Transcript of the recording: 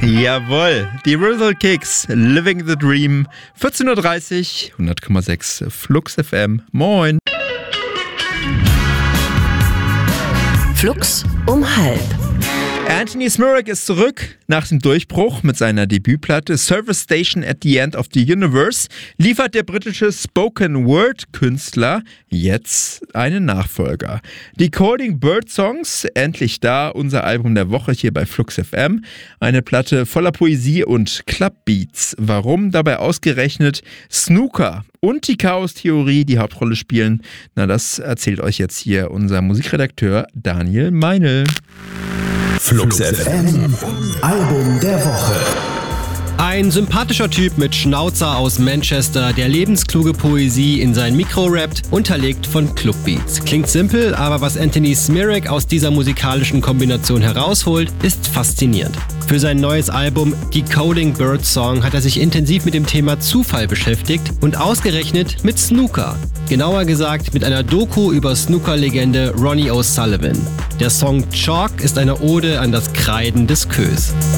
Jawohl, die Rhythmical Kicks, Living the Dream, 14.30 Uhr, 100,6 Flux FM. Moin. Flux um 12:30. Anthony Smirak ist zurück. Nach dem Durchbruch mit seiner Debütplatte Service Station at the End of the Universe liefert der britische Spoken-Word-Künstler jetzt einen Nachfolger. Decoding Bird Songs, endlich da, unser Album der Woche hier bei Flux FM. Eine Platte voller Poesie und Clubbeats. Warum dabei ausgerechnet Snooker und die Chaos-Theorie die Hauptrolle spielen? Na, das erzählt euch jetzt hier unser Musikredakteur Daniel Meinl. Flux FM, Album der Woche. Ein sympathischer Typ mit Schnauzer aus Manchester, der lebenskluge Poesie in sein Mikro rappt, unterlegt von Clubbeats. Klingt simpel, aber was Anthony Smirak aus dieser musikalischen Kombination herausholt, ist faszinierend. Für sein neues Album Decoding Bird Song hat er sich intensiv mit dem Thema Zufall beschäftigt und ausgerechnet mit Snooker. Genauer gesagt mit einer Doku über Snooker-Legende Ronnie O'Sullivan. Der Song Chalk ist eine Ode an das Kreiden des Queues.